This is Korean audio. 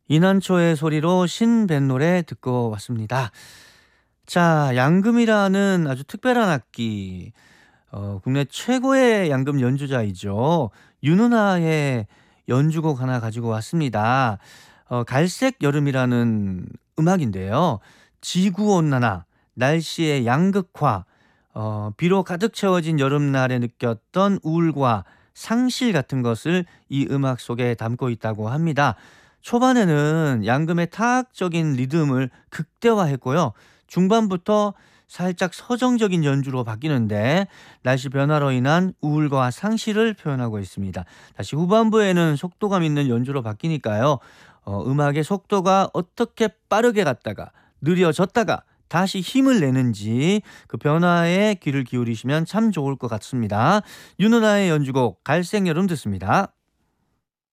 이난초의 소리로 신뱃노래 듣고 왔습니다. 자, 양금이라는 아주 특별한 악기, 국내 최고의 양금 연주자이죠. 윤은아의 연주곡 하나 가지고 왔습니다. 갈색 여름이라는 음악인데요. 지구온난화, 날씨의 양극화, 비로 가득 채워진 여름날에 느꼈던 우울과 상실 같은 것을 이 음악 속에 담고 있다고 합니다. 초반에는 양금의 타악적인 리듬을 극대화했고요. 중반부터 살짝 서정적인 연주로 바뀌는데 날씨 변화로 인한 우울과 상실을 표현하고 있습니다. 다시 후반부에는 속도감 있는 연주로 바뀌니까요. 음악의 속도가 어떻게 빠르게 갔다가 느려졌다가 다시 힘을 내는지 그 변화에 귀를 기울이시면 참 좋을 것 같습니다. 윤은아의 연주곡 갈색 여름 듣습니다.